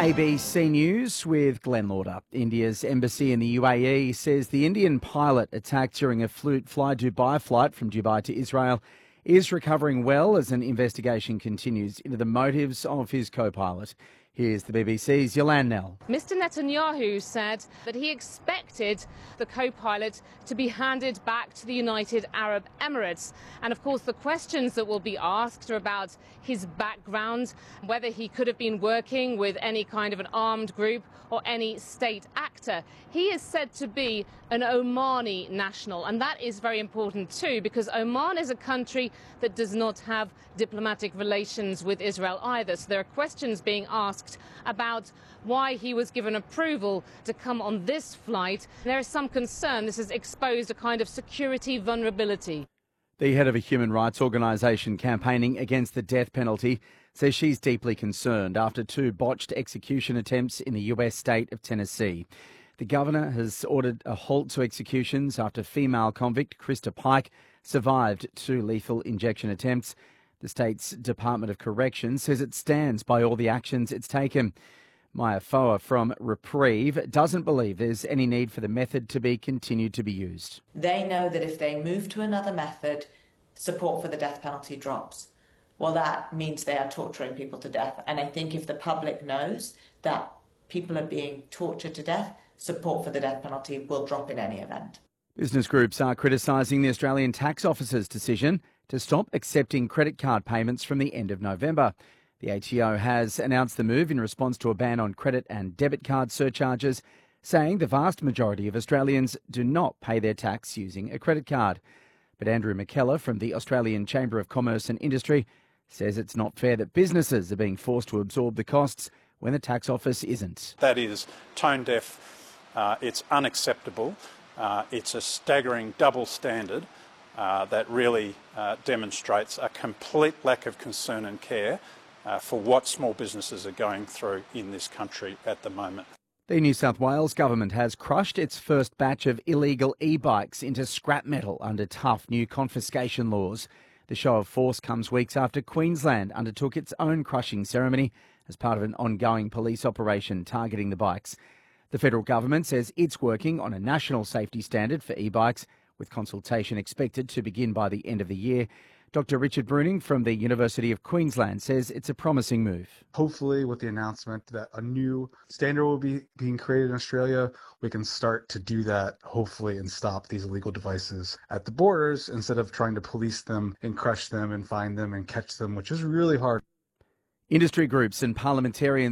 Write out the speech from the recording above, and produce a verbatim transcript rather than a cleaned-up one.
A B C News with Glenn Lauder. India's embassy in the U A E says the Indian pilot attacked during a Fly Dubai flight from Dubai to Israel is recovering well as an investigation continues into the motives of his co-pilot. Here's the B B C's Yolande Knell. Mister Netanyahu said that he expected the co-pilot to be handed back to the United Arab Emirates. And of course, the questions that will be asked are about his background, whether he could have been working with any kind of an armed group or any state actor. He is said to be an Omani national, and that is very important too, because Oman is a country that does not have diplomatic relations with Israel either. So there are questions being asked about why he was given approval to come on this flight. There is some concern this has exposed a kind of security vulnerability. The head of a human rights organisation campaigning against the death penalty says she's deeply concerned after two botched execution attempts in the U S state of Tennessee. The governor has ordered a halt to executions after female convict Krista Pike survived two lethal injection attempts. The state's Department of Corrections says it stands by all the actions it's taken. Maya Foa from Reprieve doesn't believe there's any need for the method to be continued to be used. They know that if they move to another method, support for the death penalty drops. Well, that means they are torturing people to death. And I think if the public knows that people are being tortured to death, support for the death penalty will drop in any event. Business groups are criticising the Australian Tax Office's decision to stop accepting credit card payments from the end of November. The A T O has announced the move in response to a ban on credit and debit card surcharges, saying the vast majority of Australians do not pay their tax using a credit card. But Andrew McKellar from the Australian Chamber of Commerce and Industry says it's not fair that businesses are being forced to absorb the costs when the tax office isn't. That is tone deaf, uh, it's unacceptable, uh, it's a staggering double standard uh, that really uh, demonstrates a complete lack of concern and care uh, for what small businesses are going through in this country at the moment. The New South Wales government has crushed its first batch of illegal e-bikes into scrap metal under tough new confiscation laws. The show of force comes weeks after Queensland undertook its own crushing ceremony as part of an ongoing police operation targeting the bikes. The federal government says it's working on a national safety standard for e-bikes, with consultation expected to begin by the end of the year. Doctor Richard Bruning from the University of Queensland says it's a promising move. Hopefully, with the announcement that a new standard will be being created in Australia, we can start to do that, hopefully, and stop these illegal devices at the borders instead of trying to police them and crush them and find them and catch them, which is really hard. Industry groups and parliamentarians